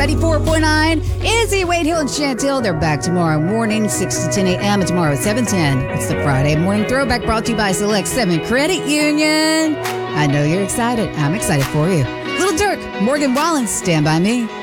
94.9. Izzy, Wade Hill, and Chantel. They're back tomorrow morning, 6 to 10 a.m. and tomorrow at 7:10. It's the Friday Morning Throwback brought to you by Select 7 Credit Union. I know you're excited. I'm excited for you. Little Dirk, Morgan Wallen, Stand By Me.